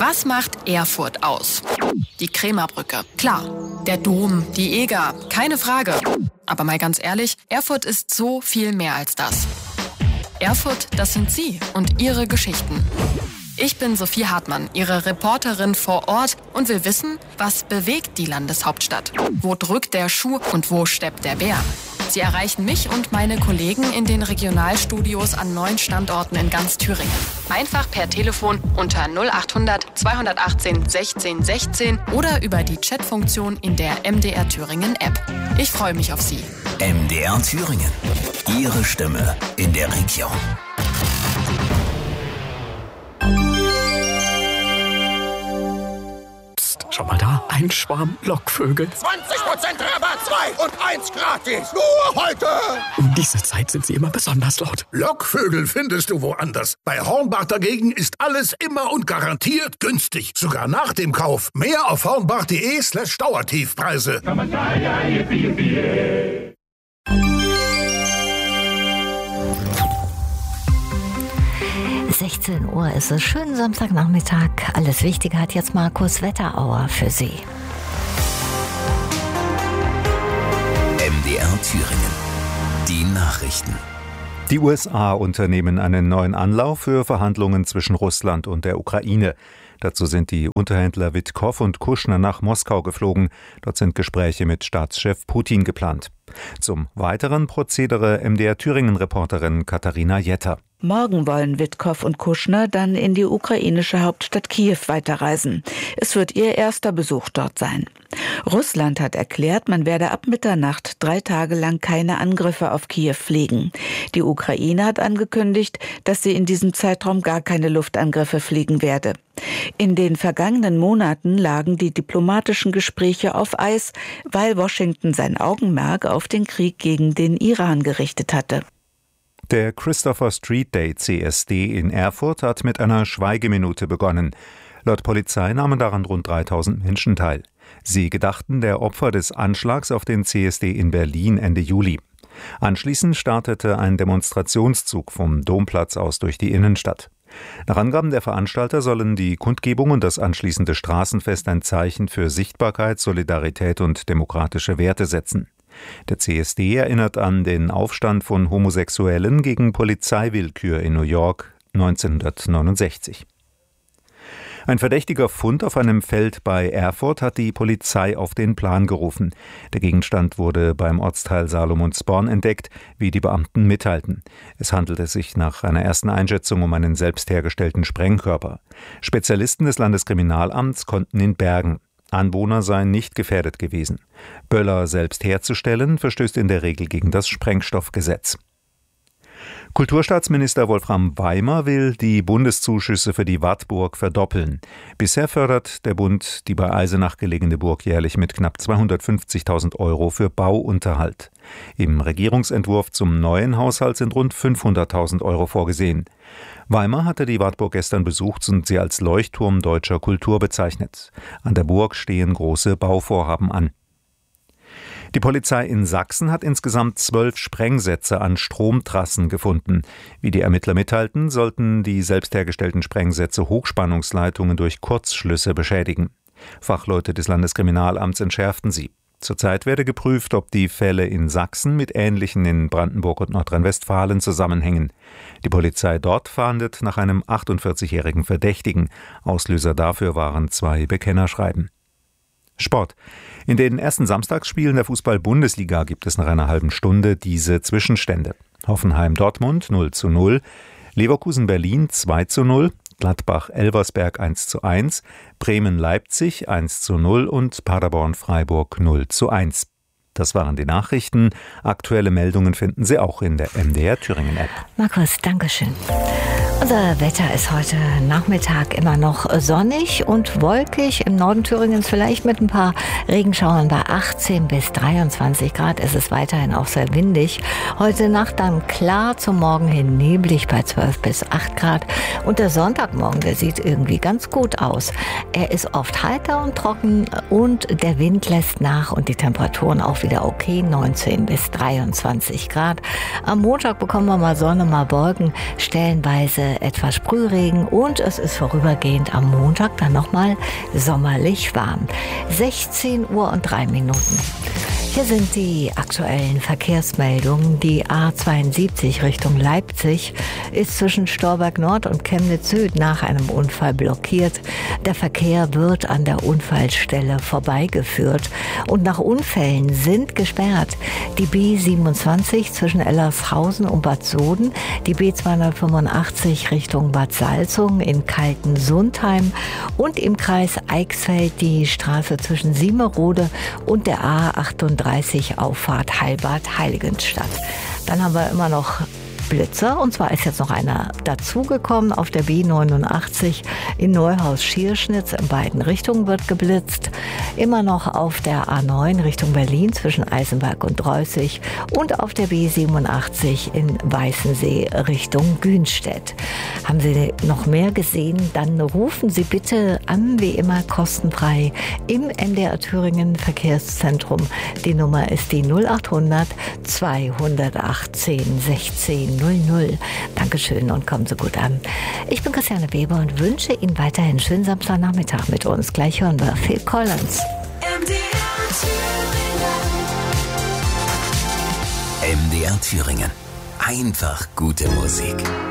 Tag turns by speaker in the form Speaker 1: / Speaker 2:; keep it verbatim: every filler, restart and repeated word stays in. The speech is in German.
Speaker 1: Was macht Erfurt aus? Die Krämerbrücke, klar. Der Dom, die Eger, keine Frage. Aber mal ganz ehrlich, Erfurt ist so viel mehr als das. Erfurt, das sind Sie und Ihre Geschichten. Ich bin Sophie Hartmann, Ihre Reporterin vor Ort und will wissen, was bewegt die Landeshauptstadt? Wo drückt der Schuh und wo steppt der Bär? Sie erreichen mich und meine Kollegen in den Regionalstudios an neun Standorten in ganz Thüringen. Einfach per Telefon unter null achthundert zweihundertachtzehn sechzehn sechzehn oder über die Chatfunktion in der M D R Thüringen App. Ich freue mich auf Sie.
Speaker 2: M D R Thüringen. Ihre Stimme in der Region.
Speaker 3: Schau mal da, ein Schwarm Lockvögel.
Speaker 4: zwanzig Prozent Rabatt, zwei und eins gratis. Nur heute.
Speaker 3: Um diese Zeit sind sie immer besonders laut.
Speaker 4: Lockvögel findest du woanders. Bei Hornbach dagegen ist alles immer und garantiert günstig. Sogar nach dem Kauf. Mehr auf hornbach.de slash Dauertiefpreise.
Speaker 5: sechzehn Uhr ist es. Schönen Samstagnachmittag. Alles Wichtige hat jetzt Markus Wetterauer für Sie.
Speaker 2: M D R Thüringen. Die Nachrichten.
Speaker 6: Die U S A unternehmen einen neuen Anlauf für Verhandlungen zwischen Russland und der Ukraine. Dazu sind die Unterhändler Witkow und Kushner nach Moskau geflogen. Dort sind Gespräche mit Staatschef Putin geplant. Zum weiteren Prozedere M D R Thüringen-Reporterin Katharina Jetter.
Speaker 7: Morgen wollen Witkow und Kushner dann in die ukrainische Hauptstadt Kiew weiterreisen. Es wird ihr erster Besuch dort sein. Russland hat erklärt, man werde ab Mitternacht drei Tage lang keine Angriffe auf Kiew fliegen. Die Ukraine hat angekündigt, dass sie in diesem Zeitraum gar keine Luftangriffe fliegen werde. In den vergangenen Monaten lagen die diplomatischen Gespräche auf Eis, weil Washington sein Augenmerk auf den Krieg gegen den Iran gerichtet hatte.
Speaker 6: Der Christopher Street Day C S D in Erfurt hat mit einer Schweigeminute begonnen. Laut Polizei nahmen daran rund dreitausend Menschen teil. Sie gedachten der Opfer des Anschlags auf den C S D in Berlin Ende Juli. Anschließend startete ein Demonstrationszug vom Domplatz aus durch die Innenstadt. Nach Angaben der Veranstalter sollen die Kundgebung und das anschließende Straßenfest ein Zeichen für Sichtbarkeit, Solidarität und demokratische Werte setzen. Der C S D erinnert an den Aufstand von Homosexuellen gegen Polizeiwillkür in New York neunzehnhundertneunundsechzig. Ein verdächtiger Fund auf einem Feld bei Erfurt hat die Polizei auf den Plan gerufen. Der Gegenstand wurde beim Ortsteil Salomonsporn entdeckt, wie die Beamten mitteilten. Es handelte sich nach einer ersten Einschätzung um einen selbst hergestellten Sprengkörper. Spezialisten des Landeskriminalamts konnten ihn bergen. Anwohner seien nicht gefährdet gewesen. Böller selbst herzustellen, verstößt in der Regel gegen das Sprengstoffgesetz. Kulturstaatsminister Wolfram Weimer will die Bundeszuschüsse für die Wartburg verdoppeln. Bisher fördert der Bund die bei Eisenach gelegene Burg jährlich mit knapp zweihundertfünfzigtausend Euro für Bauunterhalt. Im Regierungsentwurf zum neuen Haushalt sind rund fünfhunderttausend Euro vorgesehen. Weimer hatte die Wartburg gestern besucht und sie als Leuchtturm deutscher Kultur bezeichnet. An der Burg stehen große Bauvorhaben an. Die Polizei in Sachsen hat insgesamt zwölf Sprengsätze an Stromtrassen gefunden. Wie die Ermittler mitteilten, sollten die selbst hergestellten Sprengsätze Hochspannungsleitungen durch Kurzschlüsse beschädigen. Fachleute des Landeskriminalamts entschärften sie. Zurzeit werde geprüft, ob die Fälle in Sachsen mit ähnlichen in Brandenburg und Nordrhein-Westfalen zusammenhängen. Die Polizei dort fahndet nach einem achtundvierzigjährigen Verdächtigen. Auslöser dafür waren zwei Bekennerschreiben. Sport. In den ersten Samstagsspielen der Fußball-Bundesliga gibt es nach einer halben Stunde diese Zwischenstände. Hoffenheim-Dortmund null zu null, Leverkusen-Berlin zwei zu null, Gladbach-Elversberg eins zu eins, Bremen-Leipzig eins zu null und Paderborn-Freiburg null zu eins. Das waren die Nachrichten. Aktuelle Meldungen finden Sie auch in der M D R Thüringen App.
Speaker 5: Markus, Dankeschön. Unser Wetter ist heute Nachmittag immer noch sonnig und wolkig. Im Norden Thüringens vielleicht mit ein paar Regenschauern bei achtzehn bis dreiundzwanzig Grad. Es ist weiterhin auch sehr windig. Heute Nacht dann klar, zum Morgen hin neblig bei zwölf bis acht Grad. Und der Sonntagmorgen, der sieht irgendwie ganz gut aus. Er ist oft heiter und trocken und der Wind lässt nach und die Temperaturen auch wieder okay, neunzehn bis dreiundzwanzig Grad. Am Montag bekommen wir mal Sonne, mal Wolken, stellenweise heute etwas Sprühregen und es ist vorübergehend am Montag dann nochmal sommerlich warm. sechzehn Uhr und drei Minuten. Hier sind die aktuellen Verkehrsmeldungen. Die A zweiundsiebzig Richtung Leipzig ist zwischen Storberg Nord und Chemnitz Süd nach einem Unfall blockiert. Der Verkehr wird an der Unfallstelle vorbeigeführt und nach Unfällen sind gesperrt die B siebenundzwanzig zwischen Ellershausen und Bad Soden, die B zweihundertfünfundachtzig Richtung Bad Salzungen in Kaltensundheim und im Kreis Eichsfeld die Straße zwischen Siemerode und der A achtunddreißig Auffahrt Heilbad-Heiligenstadt. Dann haben wir immer noch Blitzer, und zwar ist jetzt noch einer dazugekommen. Auf der B neunundachtzig in Neuhaus-Schierschnitz in beiden Richtungen wird geblitzt. Immer noch auf der A neun Richtung Berlin zwischen Eisenberg und Dreußig und auf der B siebenundachtzig in Weißensee Richtung Günstedt. Haben Sie noch mehr gesehen? Dann rufen Sie bitte an, wie immer kostenfrei im N D R Thüringen Verkehrszentrum. Die Nummer ist die null achthundert zweihundertachtzehn sechzehn null null. Dankeschön und kommen Sie gut an. Ich bin Christiane Weber und wünsche Ihnen weiterhin schönen Samstagnachmittag mit uns. Gleich hören wir Phil Collins.
Speaker 2: M D R Thüringen. Einfach gute Musik.